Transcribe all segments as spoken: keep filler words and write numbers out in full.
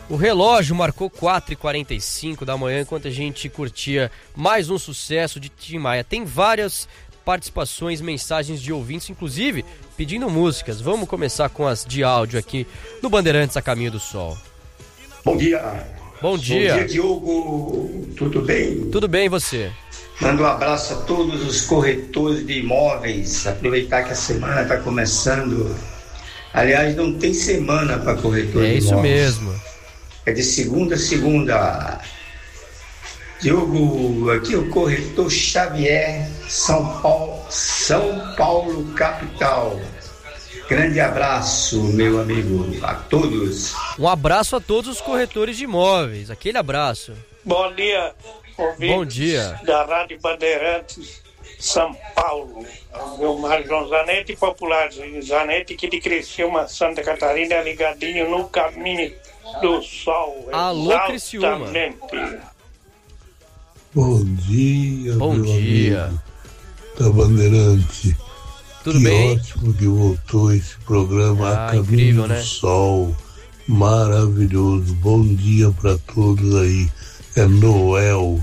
O relógio marcou quatro e quarenta e cinco da manhã enquanto a gente curtia mais um sucesso de Tim Maia. Tem várias participações, mensagens de ouvintes, inclusive pedindo músicas. Vamos começar com as de áudio aqui no Bandeirantes a Caminho do Sol. Bom dia. Bom dia. Bom dia, Diogo. Tudo bem? Tudo bem, e você? Mando um abraço a todos os corretores de imóveis. Aproveitar que a semana está começando. Aliás, não tem semana para corretor É de isso imóveis. mesmo. É de segunda a segunda. Diogo, aqui é o corretor Xavier, São Paulo, São Paulo, capital. Grande abraço, meu amigo, a todos. Um abraço a todos os corretores de imóveis. Aquele abraço. Bom dia, ouvintes. Bom dia. Da Rádio Bandeirantes, São Paulo. Meu Mário João Zanetti, popular Zanetti, que de Criciúma, Santa Catarina, ligadinho no Caminho do Sol. Alô, Criciúma. Bom dia, Bom meu dia. amigo da Bandeirante. Tudo que bem? ótimo que voltou esse programa Ah, a Caminho incrível, do né? Sol. Maravilhoso. Bom dia para todos aí. É Noel.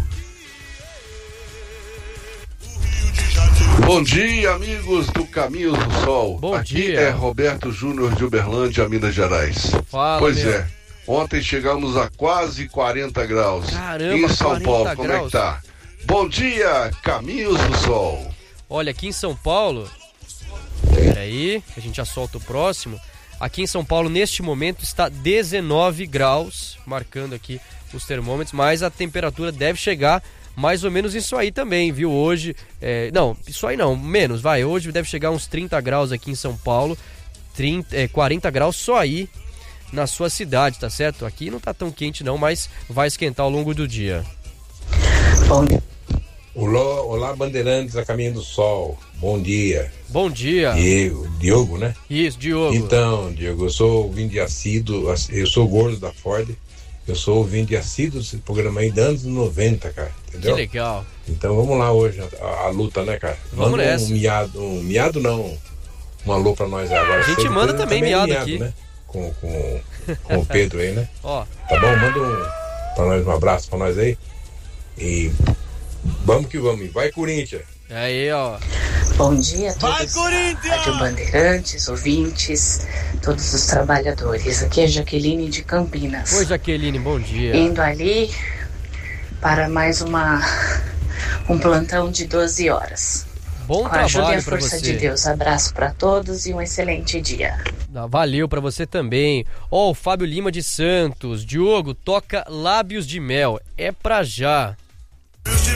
Bom dia, amigos do Caminho do Sol. Bom Aqui dia. é Roberto Júnior de Uberlândia, Minas Gerais. Fala, pois meu. é, ontem chegamos a quase quarenta graus. Caramba, em São quarenta Paulo, como é graus. que tá? Bom dia, Caminhos do Sol. Olha, aqui em São Paulo... Peraí, que a gente já solta o próximo. Aqui em São Paulo, neste momento, está dezenove graus, marcando aqui os termômetros, mas a temperatura deve chegar mais ou menos isso aí também, viu? Hoje, é, não, isso aí não, menos, vai. Hoje deve chegar uns trinta graus aqui em São Paulo, trinta, é, quarenta graus só aí na sua cidade, tá certo? Aqui não tá tão quente não, mas vai esquentar ao longo do dia. Bom dia. Olá, olá, Bandeirantes a Caminho do Sol. Bom dia. Bom dia. Diego, Diogo, né? Isso, Diogo. Então, Diogo, eu sou ouvinte assíduo, eu sou gordo da Ford, eu sou ouvinte assíduo desse programa aí de anos noventa, cara, entendeu? Que legal. Então vamos lá hoje, a, a luta, né, cara? Vamos manda nessa. um miado, um miado não, um alô pra nós aí agora. A gente Cedo, manda depois também miado aqui. Né? Com, com, com o Pedro aí, né? Ó. Tá bom? Manda um, pra nós, um abraço pra nós aí. E vamos que vamos, vai Corinthians! Aí, ó. Bom dia a todos. Vai, Corinthians! Rádio Bandeirantes, ouvintes, todos os trabalhadores. Aqui é Jaqueline de Campinas. Oi, Jaqueline, bom dia. Indo ali para mais uma um plantão de doze horas. Bom Com a ajuda e trabalho a pra força você. de Deus. Abraço para todos e um excelente dia. Valeu pra você também. Ó, o Fábio Lima de Santos. Diogo, toca Lábios de Mel. É pra já.